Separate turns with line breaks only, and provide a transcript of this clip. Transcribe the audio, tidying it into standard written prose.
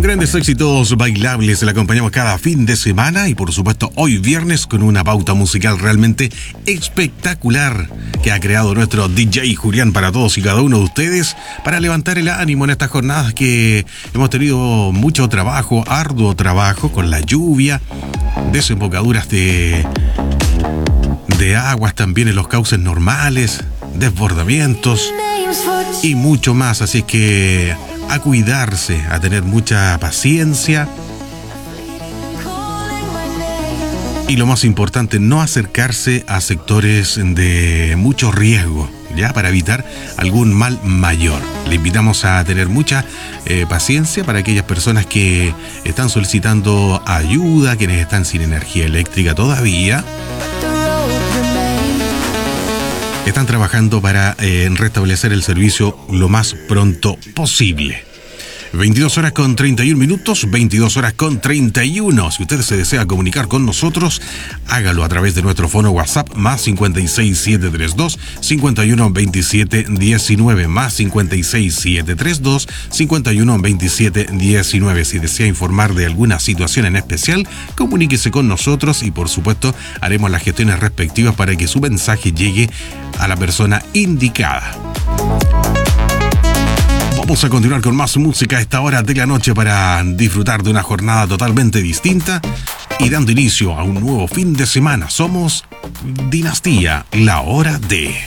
Grandes éxitos bailables, le acompañamos cada fin de semana y por supuesto hoy viernes con una pauta musical realmente espectacular que ha creado nuestro DJ Julián para todos y cada uno de ustedes para levantar el ánimo en estas jornadas que hemos tenido mucho trabajo, arduo trabajo con la lluvia, desembocaduras de aguas también en los cauces normales, desbordamientos y mucho más, así que a cuidarse, a tener mucha paciencia y lo más importante, no acercarse a sectores de mucho riesgo, ya, para evitar algún mal mayor. Le invitamos a tener mucha paciencia para aquellas personas que están solicitando ayuda, quienes están sin energía eléctrica todavía. Están trabajando para restablecer el servicio lo más pronto posible. 22 horas con 31 minutos, 22 horas con 31. Si usted se desea comunicar con nosotros, hágalo a través de nuestro fono WhatsApp más 56732 512719 más 56732 512719. Si desea informar de alguna situación en especial, comuníquese con nosotros y por supuesto haremos las gestiones respectivas para que su mensaje llegue a la persona indicada. Vamos a continuar con más música a esta hora de la noche para disfrutar de una jornada totalmente distinta y dando inicio a un nuevo fin de semana. Somos Dinastía, la hora de...